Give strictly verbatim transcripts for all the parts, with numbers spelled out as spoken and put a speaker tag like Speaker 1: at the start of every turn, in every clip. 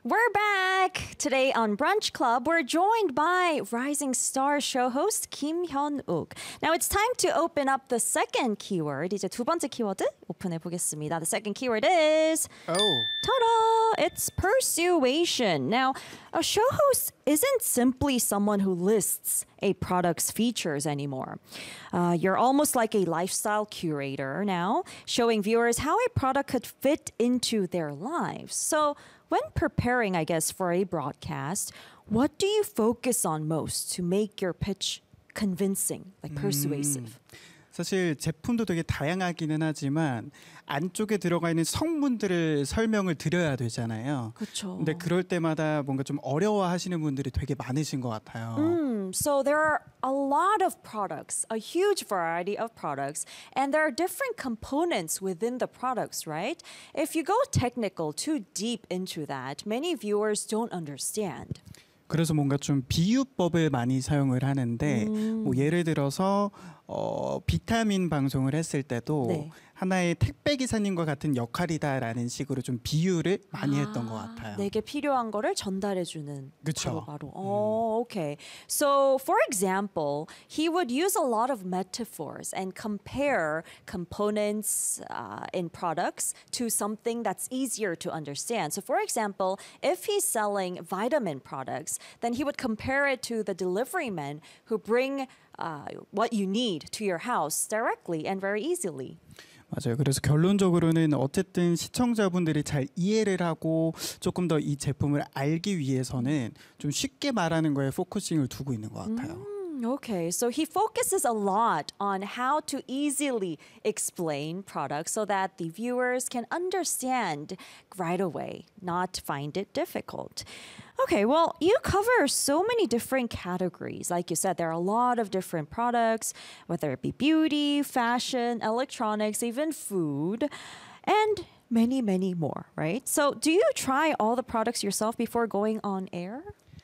Speaker 1: We're back! Today on Brunch Club, we're joined by Rising Star show host Kim Hyun-uk. Now it's time to open up the second keyword. 이제 두 번째 키워드 오픈해 보겠습니다. The second keyword is
Speaker 2: Oh.
Speaker 1: ta-da! It's persuasion. Now, a show host isn't simply someone who lists a product's features anymore. Uh, you're almost like a lifestyle curator now, showing viewers how a product could fit into their lives. So, when preparing, I guess, for a broadcast, what do you focus on most to make your pitch convincing, like persuasive?
Speaker 2: 음, 사실 제품도 되게 다양하기는 하지만 안쪽에 들어가 있는 성분들을 설명을 드려야 되잖아요.
Speaker 1: 그렇죠.
Speaker 2: 근데 그럴 때마다 뭔가 좀 어려워하시는 분들이 되게 많으신 것 같아요.
Speaker 1: Mm, so there are a lot of products, a huge variety of products, and there are different components within the products, right? If you go technical, too deep into that, many viewers don't understand.
Speaker 2: 그래서 뭔가 좀 비유법을 많이 사용을 하는데
Speaker 1: 음.
Speaker 2: 뭐 예를 들어서 어, 비타민 방송을 했을 때도
Speaker 1: 네.
Speaker 2: 하나의 택배 기사님과 같은 역할이다라는 식으로 좀 비유를 많이 했던 것 같아요.
Speaker 1: 내게 필요한 거를 전달해 주는
Speaker 2: 그쵸.
Speaker 1: 바로 바로. Oh, okay. So, for example, he would use a lot of metaphors and compare components uh, in products to something that's easier to understand. So, for example, if he's selling vitamin products, then he would compare it to the delivery men who bring uh, what you need to your house directly and very easily.
Speaker 2: 맞아요. 그래서 결론적으로는 어쨌든 시청자분들이 잘 이해를 하고 조금 더 이 제품을 알기 위해서는 좀 쉽게 말하는 거에 포커싱을 두고 있는 것 같아요.
Speaker 1: Mm, okay, so he focuses a lot on how to easily explain products so that the viewers can understand right away, not find it difficult. Okay, well, you cover so many different categories. Like you said, there are a lot of different products, whether it be beauty, fashion, electronics, even food, and many, many more, right? So, do you try all the products yourself before going on air?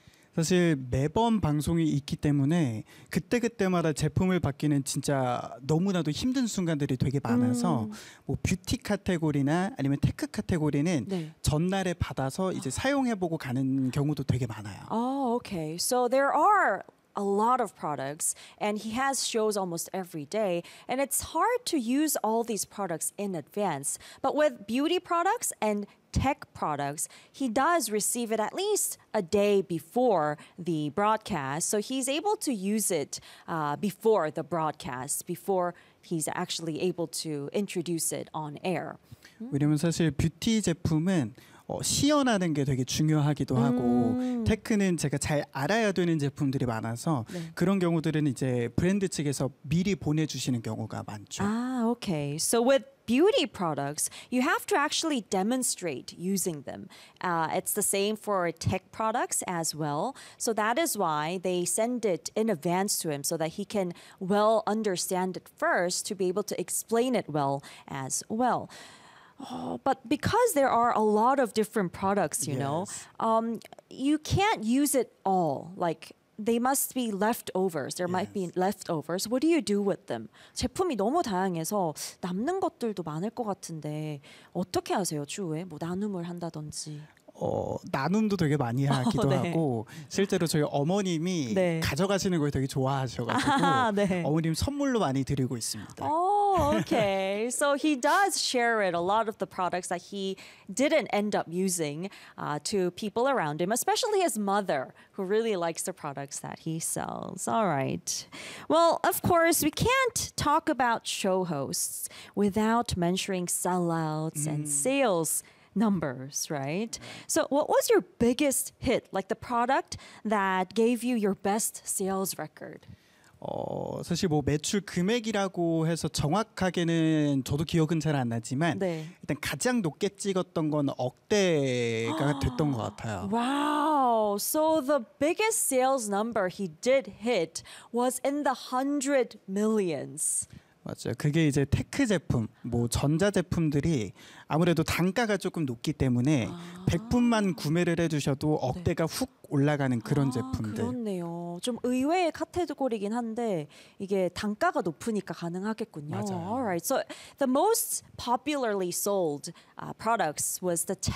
Speaker 2: 사실 매번 방송이 있기 때문에 그때그때마다 제품을 받기는 진짜 너무나도 힘든 순간들이 되게 많아서
Speaker 1: 음.
Speaker 2: 뭐 뷰티 카테고리나 아니면 테크 카테고리는
Speaker 1: 네.
Speaker 2: 전날에 받아서 이제 사용해보고 가는 경우도 되게 많아요.
Speaker 1: Oh, okay. So there are a lot of products and he has shows almost every day and it's hard to use all these products in advance. But with beauty products and tech products, he does receive it at least a day before the broadcast. So he's able to use it uh, before the broadcast, before he's actually able to introduce it on air.
Speaker 2: 왜냐면 사실 뷰티 제품은 어, 시연하는 게 되게 중요하기도 하고
Speaker 1: 음.
Speaker 2: 테크는 제가 잘 알아야 되는 제품들이 많아서
Speaker 1: 네.
Speaker 2: 그런 경우들은 이제 브랜드 측에서 미리 보내주시는 경우가 많죠.
Speaker 1: Ah, okay. So with beauty products, you have to actually demonstrate using them. Uh, it's the same for tech products as well. So that is why they send it in advance to him so that he can well understand it first to be able to explain it well as well. Oh, but because there are a lot of different products, you know,
Speaker 2: Yes.
Speaker 1: um, you can't use it all. Like they must be leftovers. There might be
Speaker 2: Yes.
Speaker 1: leftovers. What do you do with them? 제품이 너무 다양해서 남는 것들도 많을 것 같은데 어떻게 하세요, 추후에? 뭐 나눔을 한다든지.
Speaker 2: 어, 나눔도 되게 많이 하기도
Speaker 1: 네.
Speaker 2: 하고 실제로 저희 어머님이
Speaker 1: 네.
Speaker 2: 가져가시는 걸 되게 좋아하셔가지고
Speaker 1: 아, 네.
Speaker 2: 어머님 선물로 많이 드리고 있습니다.
Speaker 1: Oh, okay. So he does share it, a lot of the products that he didn't end up using uh, to people around him, especially his mother, who really likes the products that he sells. All right. Well, of course, we can't talk about show hosts without mentioning sellouts and sales numbers, right? So what was your biggest hit, like the product that gave you your best sales record?
Speaker 2: 어, 사실 뭐 매출 금액이라고 해서 정확하게는 저도 기억은 잘 안 나지만
Speaker 1: 네.
Speaker 2: 일단 가장 높게 찍었던 건 억대가 됐던 것 같아요.
Speaker 1: Wow. So the biggest sales number he did hit was in the hundred millions.
Speaker 2: 맞아요. 그게 이제 테크 제품, 뭐 전자 제품들이 아무래도 단가가 조금 높기 때문에
Speaker 1: 아.
Speaker 2: 백 분만 구매를 해주셔도 억대가 훅 올라가는 그런
Speaker 1: 아,
Speaker 2: 제품들.
Speaker 1: 그렇네요. 좀 의외의 카테고리긴 한데 이게 단가가 높으니까 가능하겠군요.
Speaker 2: 맞아요.
Speaker 1: Alright. So the most popularly sold uh, products was the tech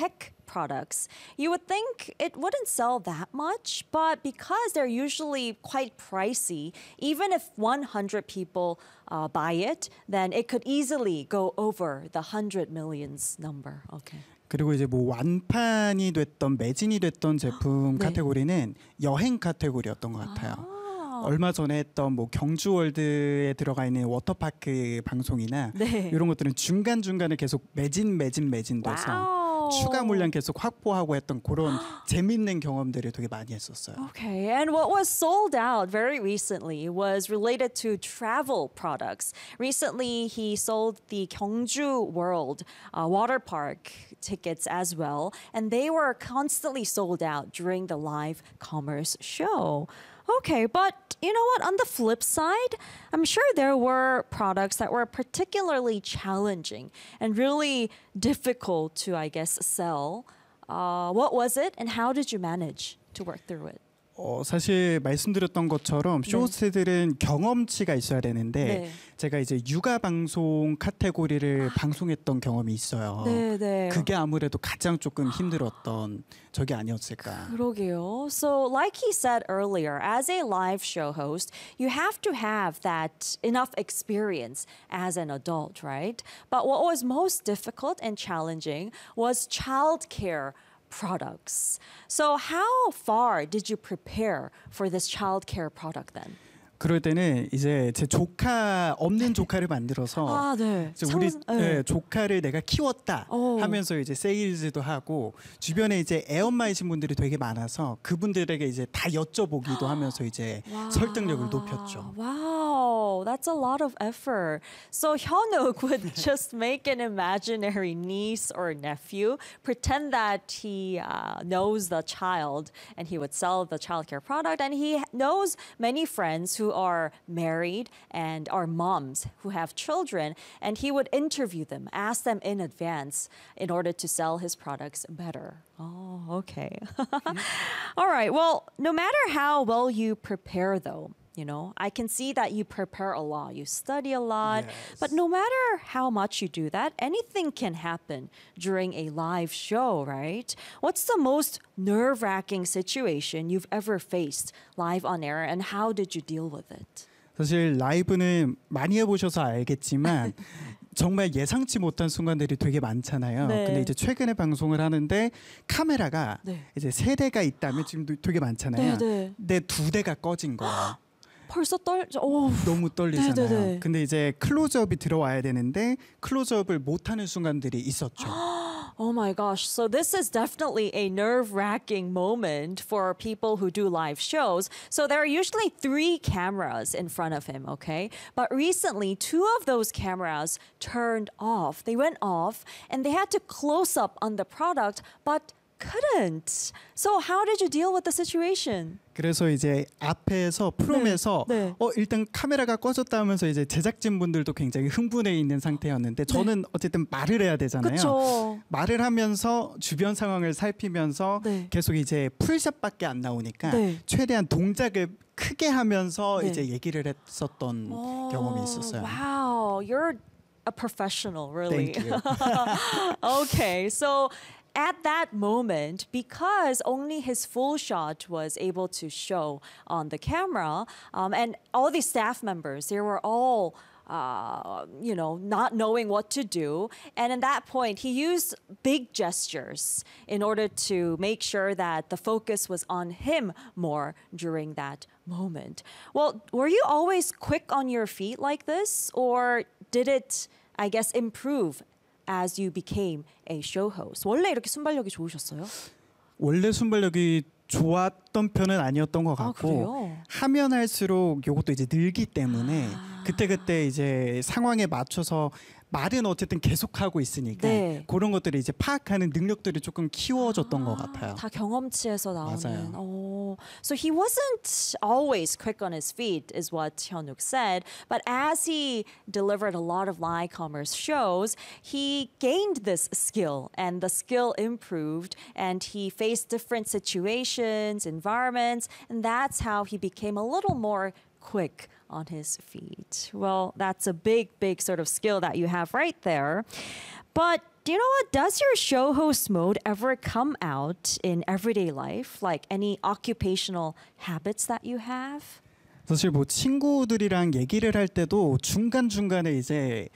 Speaker 1: products, you would think it wouldn't sell that much, but because they're usually quite pricey, even if one hundred people uh, buy it, then it could easily go over the one hundred millions number. Okay.
Speaker 2: 그리고 이제 뭐 완판이 됐던 매진이 됐던 제품
Speaker 1: 네.
Speaker 2: 카테고리는 여행 카테고리였던 것 같아요.
Speaker 1: 아.
Speaker 2: 얼마 전에 했던 뭐 경주월드에 들어가 있는 워터파크 방송이나
Speaker 1: 네.
Speaker 2: 이런 것들은 중간 중간에 계속 매진 매진 매진돼서
Speaker 1: 와우.
Speaker 2: 추가 물량 계속 확보하고 했던 그런 재밌는 경험들을 되게 많이 했었어요.
Speaker 1: Okay, and what was sold out very recently was related to travel products. Recently, he sold the Gyeongju World uh, water park tickets as well, and they were constantly sold out during the live commerce show. Okay, but you know what? On the flip side, I'm sure there were products that were particularly challenging and really difficult to, I guess, sell. Uh, what was it, and how did you manage to work through it?
Speaker 2: 어, 사실 말씀드렸던 것처럼
Speaker 1: 네.
Speaker 2: 쇼호스트들은 경험치가 있어야 되는데
Speaker 1: 네.
Speaker 2: 제가 이제 육아 방송 카테고리를 방송했던 경험이 있어요.
Speaker 1: 네, 네.
Speaker 2: 그게 아무래도 가장 조금 힘들었던 적이 아니었을까.
Speaker 1: 그러게요. So, like he said earlier, as a live show host, you have to have that enough experience as an adult, right? But what was most difficult and challenging was childcare products. So, how far did you prepare for this childcare product then?
Speaker 2: 그럴 때는 이제 제 조카 없는 조카를 만들어서
Speaker 1: 아, 네.
Speaker 2: 이제 우리
Speaker 1: 상-
Speaker 2: 네,
Speaker 1: 네.
Speaker 2: 조카를 내가 키웠다
Speaker 1: 오.
Speaker 2: 하면서 이제 세일즈도 하고 주변에 이제 애엄마이신 분들이 되게 많아서 그분들에게 이제 다 여쭤보기도 하면서 이제 설득력을 높였죠.
Speaker 1: Wow, that's a lot of effort. So Hyunwook would just make an imaginary niece or nephew, pretend that he uh, knows the child, and he would sell the childcare product. And he knows many friends who are married and are moms who have children, and he would interview them, ask them in advance in order to sell his products better. Oh, okay. All right. Well, no matter how well you prepare, though, you know, I can see that you prepare a lot, you study a lot, but no matter how much you do that, anything can happen during a live show, right? What's the most nerve wracking situation you've ever faced live on air, and how did you deal with it?
Speaker 2: 사실 라이브는 많이 해보셔서 알겠지만 정말 예상치 못한 순간들이 되게 많잖아요.
Speaker 1: 네.
Speaker 2: 근데 이제 최근에 방송을 하는데 카메라가
Speaker 1: 네.
Speaker 2: 이제 세 대가 있다면 지금 되게 많잖아요.
Speaker 1: 네, 네.
Speaker 2: 근데 두 대가 꺼진 거예요.
Speaker 1: 벌써 떨, 오,
Speaker 2: 너무 떨리잖아요.
Speaker 1: 네, 네, 네.
Speaker 2: 근데 이제 클로즈업이 들어와야 되는데 클로즈업을 못하는 순간들이 있었죠.
Speaker 1: Oh my gosh. So this is definitely a nerve-wracking moment for people who do live shows. So there are usually three cameras in front of him, okay? But recently, two of those cameras turned off. They went off and they had to close up on the product, but couldn't. So how did you deal with the situation?
Speaker 2: 그래서 이제 앞에서 프롬에서
Speaker 1: 네, 네.
Speaker 2: 어 일단 카메라가 꺼졌다 하면서 이제 제작진 분들도 굉장히 흥분해 있는 상태였는데 저는 어쨌든 말을 해야 되잖아요.
Speaker 1: 그쵸.
Speaker 2: 말을 하면서 주변 상황을 살피면서
Speaker 1: 네.
Speaker 2: 계속 이제 풀샷밖에 안 나오니까
Speaker 1: 네.
Speaker 2: 최대한 동작을 크게 하면서
Speaker 1: 네.
Speaker 2: 이제 얘기를 했었던 경험이 있었어요.
Speaker 1: Wow, you're a professional, really.
Speaker 2: Thank you.
Speaker 1: Okay, so at that moment, because only his full shot was able to show on the camera, um, and all these staff members, they were all, uh, you know, not knowing what to do. And at that point, he used big gestures in order to make sure that the focus was on him more during that moment. Well, were you always quick on your feet like this, or did it, I guess, improve as you became a show host? 원래 이렇게 순발력이 좋으셨어요?
Speaker 2: 원래 순발력이 좋았던 편은 아니었던 것
Speaker 1: 아,
Speaker 2: 같고
Speaker 1: 그래요?
Speaker 2: 하면 할수록 요것도 이제 늘기 때문에
Speaker 1: 아.
Speaker 2: 그때그때 이제 상황에 맞춰서 말은 어쨌든 계속하고 있으니까
Speaker 1: 네.
Speaker 2: 그런 것들을 이제 파악하는 능력들이 조금 키워졌던 것 같아요.
Speaker 1: 다 경험치에서 나오는.
Speaker 2: 맞아요.
Speaker 1: Oh, so he wasn't always quick on his feet, is what Hyunwook said. But as he delivered a lot of live commerce shows, he gained this skill, and the skill improved, and he faced different situations, environments, and that's how he became a little more quick on his feet. Well, that's a big, big sort of skill that you have right there. But do you know what? Does your show host mode ever come out in everyday life? Like any occupational habits that you have?
Speaker 2: 사실 뭐 친구들이랑 얘기를 할 때도 중간 중간에 이제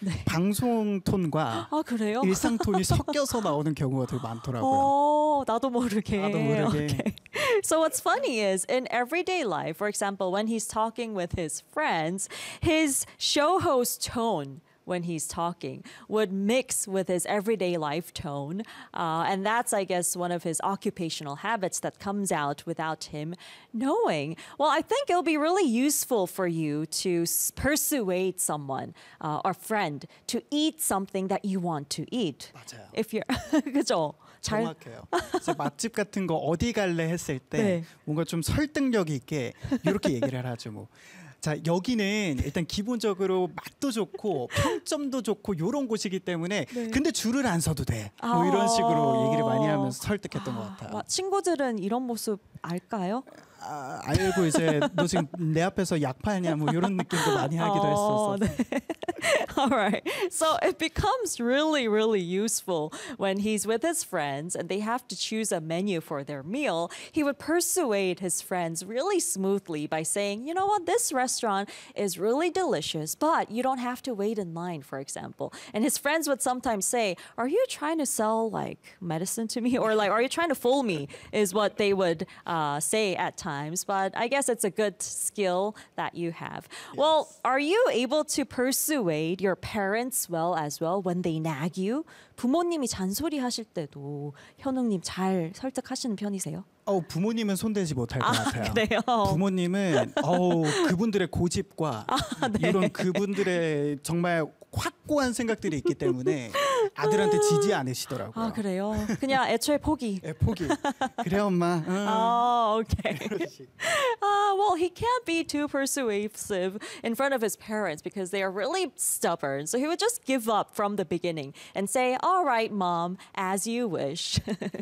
Speaker 2: 방송 톤과
Speaker 1: 아 그래요?
Speaker 2: 일상 톤이 섞여서 나오는 경우가 되게 많더라고요.
Speaker 1: 어, 나도 모르게.
Speaker 2: 나도 모르게.
Speaker 1: Okay. So what's funny is in everyday life, for example, when he's talking with his friends, his show host tone when he's talking would mix with his everyday life tone. Uh, and that's, I guess, one of his occupational habits that comes out without him knowing. Well, I think it'll be really useful for you to s- persuade someone uh, or friend to eat something that you want to eat.
Speaker 2: 맞아요.
Speaker 1: If you're, 그죠? 잘,
Speaker 2: 정확해요. 그래서 맛집 같은 거 어디 갈래 했을 때
Speaker 1: 네.
Speaker 2: 뭔가 좀 설득력 있게 이렇게 얘기를 하죠. 뭐. 자 여기는 일단 기본적으로 맛도 좋고 평점도 좋고 이런 곳이기 때문에
Speaker 1: 네.
Speaker 2: 근데 줄을 안 서도 돼. 뭐 이런 식으로 얘기를 많이 하면서 설득했던 것 같아요.
Speaker 1: 와, 친구들은 이런 모습 알까요?
Speaker 2: 아, 알고 이제 너 지금 내 앞에서 약 팔냐 뭐 이런 느낌도 많이 하기도
Speaker 1: 어,
Speaker 2: 했었어.
Speaker 1: 네. All right. So it becomes really, really useful when he's with his friends and they have to choose a menu for their meal. He would persuade his friends really smoothly by saying, you know what, this restaurant is really delicious, but you don't have to wait in line, for example. And his friends would sometimes say, are you trying to sell like medicine to me? Or like, are you trying to fool me? Is what they would uh, say at times. But I guess it's a good skill that you have. Well, are you able to persuade your parents well as well when they nag you? 부모님이 잔소리 하실 때도 현웅님 잘 설득하시는 편이세요?
Speaker 2: 어 부모님은 손대지 못할 것 같아요.
Speaker 1: 그래요?
Speaker 2: 부모님은 어우 그분들의 고집과
Speaker 1: 네.
Speaker 2: 이런 그분들의 정말 확고한 생각들이 있기 때문에 아들한테 지지 않으시더라고요.
Speaker 1: 아 그래요? 그냥 애초에 포기.
Speaker 2: 예, 포기. 그래 엄마. 응.
Speaker 1: Oh, okay. Uh, well, he can't be too persuasive in front of his parents because they are really stubborn. So he would just give up from the beginning and say, all right, mom, as you wish,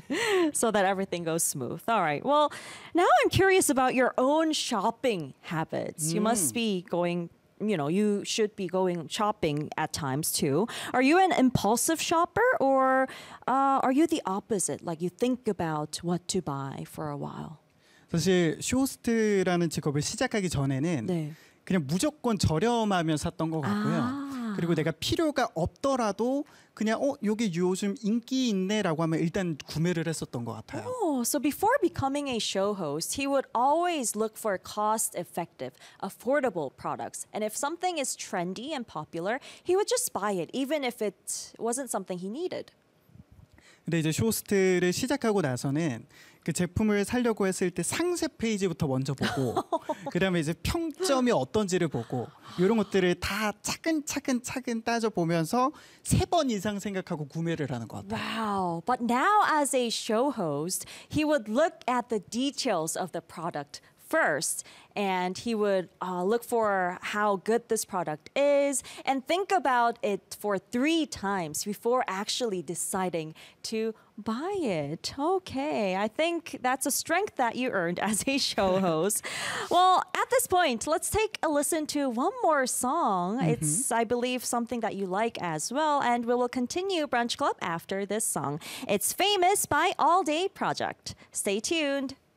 Speaker 1: so that everything goes smooth. All right. Well, now I'm curious about your own shopping habits. You must be going you know, you should be going shopping at times too. Are you an impulsive shopper or uh, are you the opposite? Like you think about what to buy for a while?
Speaker 2: 사실 쇼호스트라는 직업을 시작하기 전에는
Speaker 1: 네.
Speaker 2: 그냥 무조건 저렴하면 샀던 것 같고요.
Speaker 1: 아.
Speaker 2: 그리고 내가 필요가 없더라도 그냥 어 여기 요즘 인기 있네라고 하면 일단 구매를 했었던 것 같아요.
Speaker 1: Oh, so before becoming a show host, he would always look for cost-effective, affordable products. And if something is trendy and popular, he would just buy it, even if it wasn't something he needed.
Speaker 2: 근데 이제 쇼호스트를 시작하고 나서는 그 제품을 사려고 했을 때 상세 페이지부터 먼저 보고 그다음에 이제 평점이 어떤지를 보고 이런 것들을 다 차근차근 차근 따져 보면서 세 번 이상 생각하고 구매를 하는 것 같아요.
Speaker 1: Wow. But now as a show host, he would look at the details of the product first and he would uh, look for how good this product is and think about it for three times before actually deciding to buy it. Okay, I think that's a strength that you earned as a show host. Well, at this point, let's take a listen to one more song. Mm-hmm. It's, I believe, something that you like as well, and we will continue Brunch Club after this song. It's Famous by All Day Project. Stay tuned.